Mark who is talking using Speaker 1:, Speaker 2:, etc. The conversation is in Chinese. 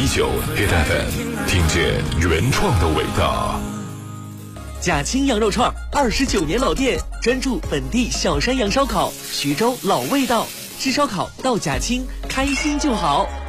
Speaker 1: 91.9 Hit FM， 听见原创的伟大。
Speaker 2: 贾青羊肉串29年老店，专注本地小山羊烧烤，徐州老味道。吃烧烤到贾青，开心就好。